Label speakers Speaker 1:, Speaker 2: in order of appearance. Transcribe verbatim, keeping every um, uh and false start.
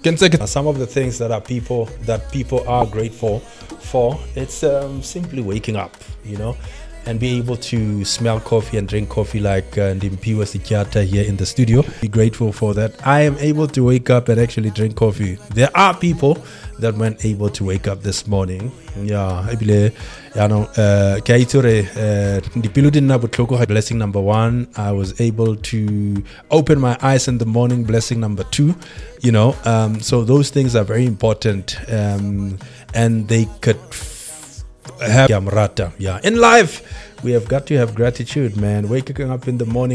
Speaker 1: Can take it. Some of the things that are people that people are grateful for, it's um, simply waking up, you know, and be able to smell coffee and drink coffee like uh, Ndimpiwa Sikiata here in the studio. Be grateful for that. I am able to wake up and actually drink coffee. There are people that weren't able to wake up this morning. Yeah, I believe, you know, uh, blessing number one, I was able to open my eyes in the morning, blessing number two, you know, um, so those things are very important, um, and they could have Yamrata. Yeah, in life, we have got to have gratitude, man. Waking up in the morning.